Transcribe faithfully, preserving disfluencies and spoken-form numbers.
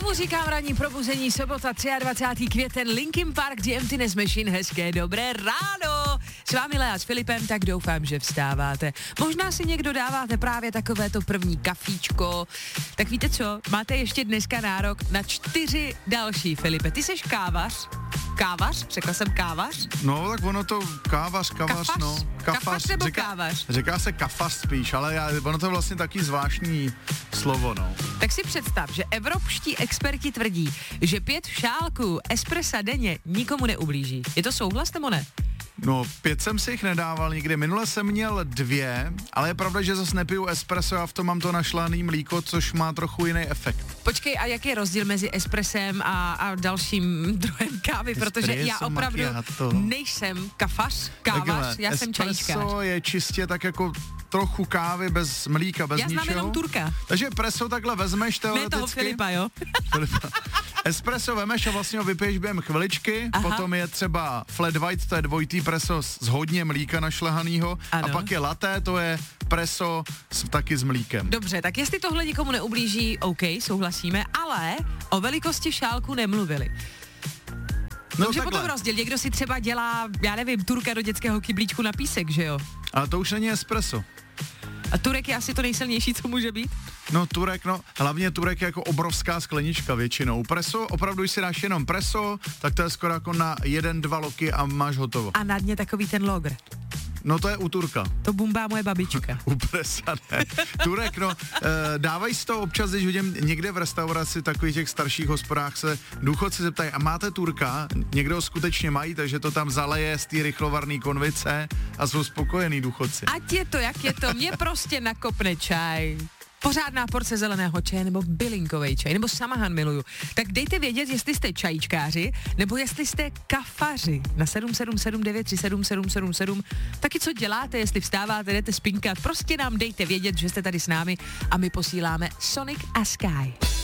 Tomu říkám ranní probuzení, sobota dvacátého třetího květen, Linkin Park, The Emptiness Machine, hezké dobré ráno. S vámi Lea s Filipem, tak doufám, že vstáváte. Možná si někdo dáváte právě takové to první kafíčko. Tak víte co, máte ještě dneska nárok na čtyři další, Filipe. Ty seš kávař? Kávař? Řekla jsem kávař? No, tak ono to kávař, kavař, Kafař? no. Kafař nebo říká, kávař? Říká se kafař spíš, ale já, ono to je vlastně taky zvláštní slovo, no. Tak si představ, že evropští experti tvrdí, že pět šálků espressa denně nikomu neublíží. Je to souhlas nebo ne? No, pět jsem si jich nedával nikdy. Minule jsem měl dvě, ale je pravda, že zase nepiju espresso a v tom mám to našlaný mlíko, což má trochu jiný efekt. Počkej, a jaký je rozdíl mezi espresem a, a dalším druhem kávy? Protože Espresso, já opravdu macchiato. nejsem kafař, kávař, Takhle, já jsem čajíčkář. Espresso je čistě tak jako trochu kávy bez mlíka, bez Já ničeho. znám jenom Turka. Takže preso takhle vezmeš teoreticky. Ne toho Filipa, jo? Filipa. Espresso vemeš a vlastně ho vypiješ během chviličky, Aha. potom je třeba flat white, to je dvojitý preso s hodně mlíka našlehanýho, Ano. a pak je latte, to je preso s, taky s mlíkem. Dobře, tak jestli tohle nikomu neublíží, OK, souhlasíme, ale o velikosti šálku nemluvili. No Takže takhle. potom rozdíl, někdo si třeba dělá, já nevím, Turka do dětského kyblíčku na písek, že jo? Ale to už není espresso. A Turek je asi to nejsilnější, co může být? No Turek, no, hlavně Turek je jako obrovská sklenička většinou. Preso, opravdu, když si dáš jenom preso, tak to je skoro jako na jeden, dva loky a máš hotovo. A na dně takový ten logr. No to je u Turka. To bumbá moje babička. U presa ne. Turek, no, e, dávají si to občas, když vidím někde v restauraci, takových těch starších hospodách se důchodci zeptají, a máte Turka? Někdo ho skutečně mají, takže to tam zaleje z té rychlovarné konvice a jsou spokojení důchodci. Ať je to, jak je to, mě prostě nakopne čaj. Pořádná porce zeleného čaje nebo bylinkový čaj, nebo samahan miluju. Tak dejte vědět, jestli jste čajíčkáři, nebo jestli jste kafaři. Na sedm sedm sedm devět tři sedm sedm sedm sedm. Taky co děláte, jestli vstáváte, jdete spinkat. Prostě nám dejte vědět, že jste tady s námi a my posíláme Sonic a Sky.